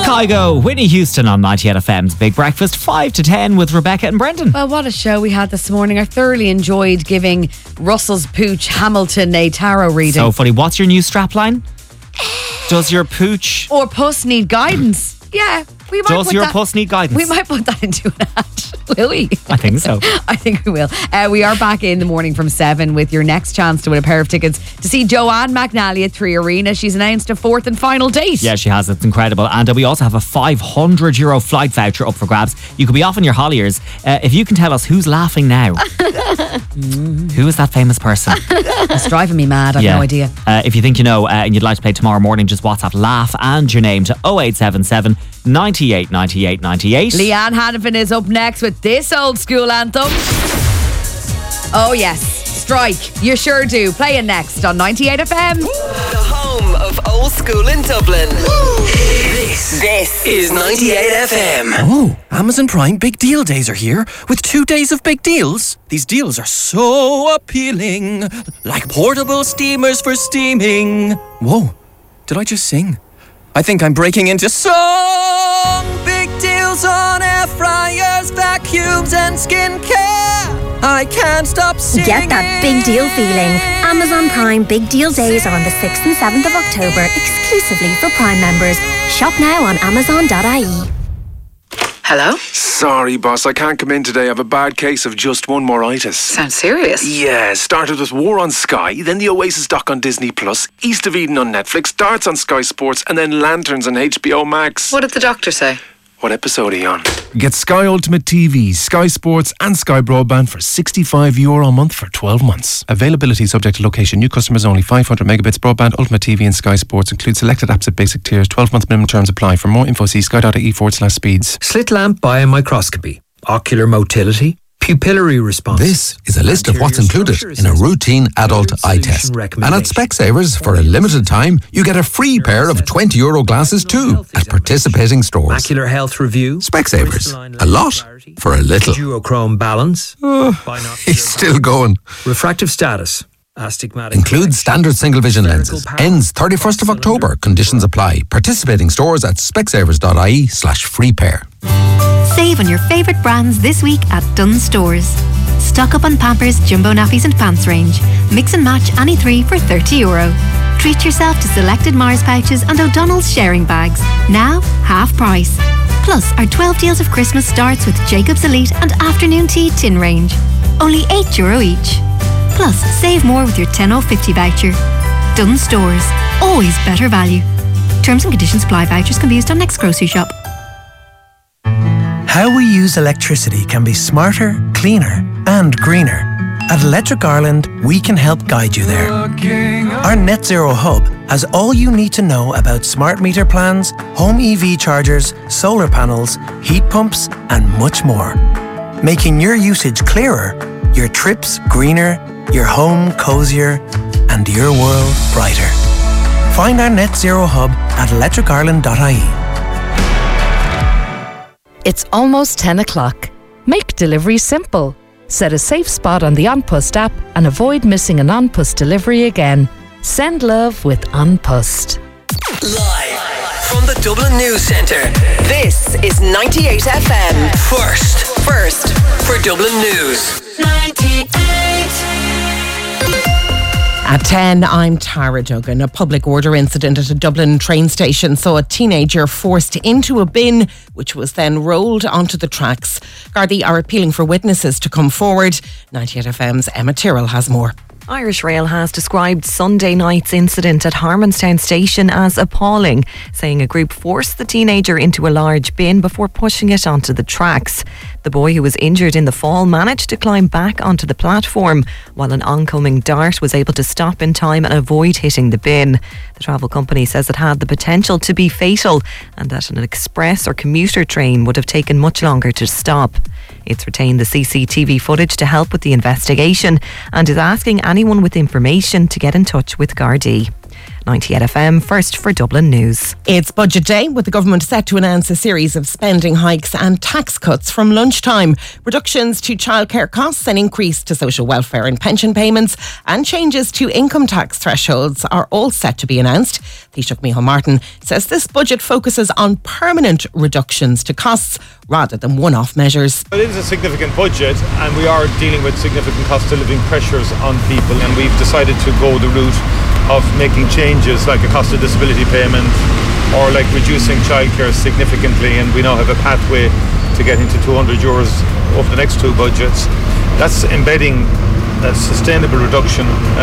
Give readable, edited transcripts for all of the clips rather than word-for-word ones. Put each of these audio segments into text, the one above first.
Kygo, Whitney Houston on 98 FM's Big Breakfast, 5 to 10 with Rebecca and Brendan. Well, what a show we had this morning. I thoroughly enjoyed giving Russell's pooch Hamilton a tarot reading. So funny. What's your new strapline? Does your pooch or puss need guidance? Yeah, we might. Does your puss need guidance? We might put that into an ad. Will we? I think so. I think we will. We are back in the morning from 7 with your next chance to win a pair of tickets to see Joanne McNally at 3 Arena. She's announced a fourth and final date. Yeah, she has. It's incredible. And we also have a €500 flight voucher up for grabs. You could be off on your Holliers. If you can tell us who's laughing now. Who is that famous person? It's driving me mad. I've no idea. If you think you know and you'd like to play tomorrow morning, just WhatsApp laugh and your name to 0877 98 98 98. Leanne Hannafin is up next with this old school anthem. Oh yes, Strike, you sure do. Playing next on 98 FM. The home of old school in Dublin. This is 98 FM. Oh, Amazon Prime Big Deal Days are here with 2 days of big deals. These deals are so appealing, like portable steamers for steaming. Whoa, did I just sing? I think I'm breaking into song. Big deals on air fryers, vacuums and skincare. I can't stop singing. Get that big deal feeling. Amazon Prime Big Deal Days are on the 6th and 7th of October, exclusively for Prime members. Shop now on amazon.ie. Hello? Sorry, boss, I can't come in today. I have a bad case of just one moritis. Sounds serious. Yeah, started with War on Sky, then the Oasis doc on Disney Plus, East of Eden on Netflix, Darts on Sky Sports, and then Lanterns on HBO Max. What did the doctor say? What episode are you on? Get Sky Ultimate TV, Sky Sports and Sky Broadband for €65 a month for 12 months. Availability subject to location. New customers only. 500 megabits broadband, Ultimate TV and Sky Sports. Include selected apps at basic tiers. 12-month minimum terms apply. For more info, see sky.ie/speeds. Slit lamp biomicroscopy. Ocular motility. Pupillary response. This is a list of what's included in a routine adult eye test. And at Specsavers, for a limited time, you get a free pair of €20 glasses too at participating stores. Macular health review. Specsavers. A lot for a little. Duochrome balance. He's still going. Refractive status. Astigmatic. Includes standard single vision lenses. Ends 31st of October. Conditions apply. Participating stores at specsavers.ie/free pair. Save on your favourite brands this week at Dunnes Stores. Stock up on Pampers, Jumbo Nappies and Pants range. Mix and match any 3 for €30. Treat yourself to selected Mars pouches and O'Donnell's sharing bags. Now, half price. Plus, our 12 deals of Christmas starts with Jacob's Elite and Afternoon Tea tin range. Only €8 each. Plus, save more with your 10/50 voucher. Dunnes Stores. Always better value. Terms and conditions apply. Vouchers can be used on next grocery shop. How we use electricity can be smarter, cleaner and greener. At Electric Ireland, we can help guide you there. Our Net Zero Hub has all you need to know about smart meter plans, home EV chargers, solar panels, heat pumps and much more. Making your usage clearer, your trips greener, your home cozier and your world brighter. Find our Net Zero Hub at electricireland.ie. It's almost 10 o'clock. Make delivery simple. Set a safe spot on the OnPost app and avoid missing an OnPost delivery again. Send love with OnPost. Live from the Dublin News Centre, this is 98 FM. First for Dublin News. 98. At 10, I'm Tara Duggan. A public order incident at a Dublin train station saw a teenager forced into a bin, which was then rolled onto the tracks. Gardaí are appealing for witnesses to come forward. 98 FM's Emma Tyrrell has more. Irish Rail has described Sunday night's incident at Harmonstown Station as appalling, saying a group forced the teenager into a large bin before pushing it onto the tracks. The boy, who was injured in the fall, managed to climb back onto the platform, while an oncoming dart was able to stop in time and avoid hitting the bin. The travel company says it had the potential to be fatal and that an express or commuter train would have taken much longer to stop. It's retained the CCTV footage to help with the investigation and is asking anyone with information to get in touch with Gardaí. 98 FM, first for Dublin News. It's budget day, with the government set to announce a series of spending hikes and tax cuts from lunchtime. Reductions to childcare costs, an increase to social welfare and pension payments, and changes to income tax thresholds are all set to be announced. Taoiseach Micheál Martin says this budget focuses on permanent reductions to costs rather than one-off measures. It is a significant budget, and we are dealing with significant cost of living pressures on people, and we've decided to go the route of making changes like a cost of disability payment or like reducing childcare significantly, and we now have a pathway to getting to €200 over the next two budgets. That's embedding a sustainable reduction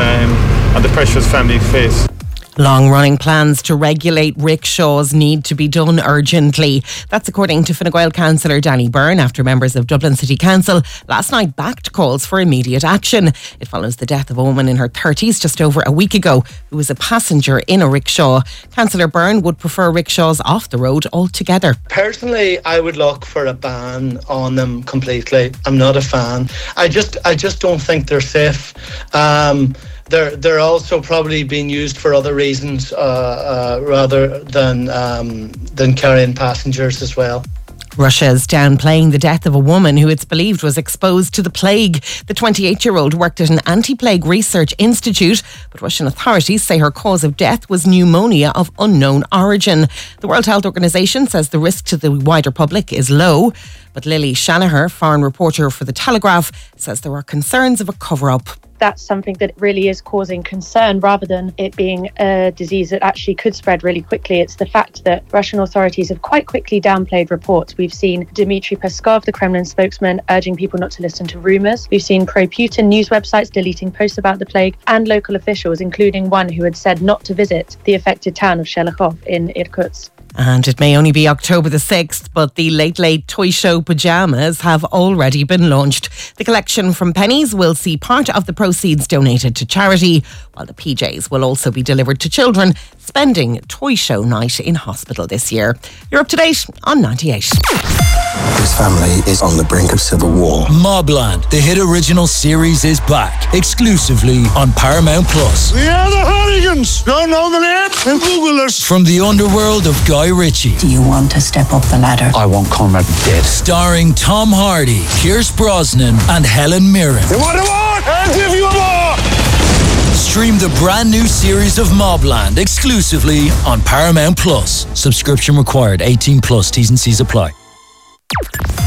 on the pressures families face. Long-running plans to regulate rickshaws need to be done urgently. That's according to Fine Gael councillor Danny Byrne, after members of Dublin City Council last night backed calls for immediate action. It follows the death of a woman in her 30s just over a week ago who was a passenger in a rickshaw. Councillor Byrne would prefer rickshaws off the road altogether. Personally, I would look for a ban on them completely. I'm not a fan. I just don't think they're safe. They're also probably being used for other reasons rather than carrying passengers as well. Russia's downplaying the death of a woman who it's believed was exposed to the plague. The 28-year-old worked at an anti-plague research institute, but Russian authorities say her cause of death was pneumonia of unknown origin. The World Health Organization says the risk to the wider public is low, but Lily Shanaher, foreign reporter for The Telegraph, says there are concerns of a cover-up. That's something that really is causing concern rather than it being a disease that actually could spread really quickly. It's the fact that Russian authorities have quite quickly downplayed reports. We've seen Dmitry Peskov, the Kremlin spokesman, urging people not to listen to rumours. We've seen pro-Putin news websites deleting posts about the plague, and local officials, including one who had said not to visit the affected town of Shelekhov in Irkutsk. And it may only be October the 6th, but the Late Late Toy Show pyjamas have already been launched. The collection from Pennies will see part of the proceeds donated to charity, while the PJs will also be delivered to children spending Toy Show night in hospital this year. You're up to date on 98. This family is on the brink of civil war. Mobland, the hit original series, is back exclusively on Paramount Plus. We are the Hooligans. Don't know the name? Then Google us. From the underworld of Guy Ritchie. Do you want to step up the ladder? I want Conrad dead. Starring Tom Hardy, Pierce Brosnan, and Helen Mirren. You want a war? I'll give you a war. Stream the brand new series of Mobland exclusively on Paramount Plus. Subscription required. 18 plus. T's and C's apply.